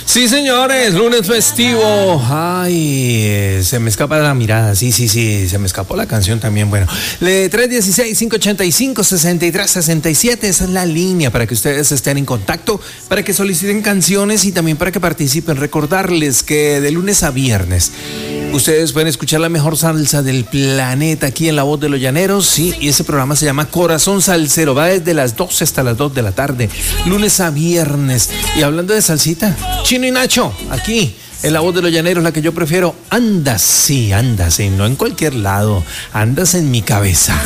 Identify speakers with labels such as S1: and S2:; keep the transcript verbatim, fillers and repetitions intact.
S1: Sí, señores, lunes festivo. Ay, se me escapa la mirada. Sí, sí, sí, se me escapó la canción también. Bueno, tres uno seis, cinco ocho cinco, seis tres seis siete, esa es la línea para que ustedes estén en contacto, para que soliciten canciones y también para que participen. Recordarles que de lunes a viernes ustedes pueden escuchar la mejor salsa del planeta aquí en La Voz de los Llaneros, sí, y ese programa se llama Corazón Salsero, va desde las doce hasta las dos de la tarde, lunes a viernes. Y hablando de salsita, Chino y Nacho, aquí en La Voz de los Llaneros, la que yo prefiero, andas, sí, andas, sí, no en cualquier lado, andas en mi cabeza.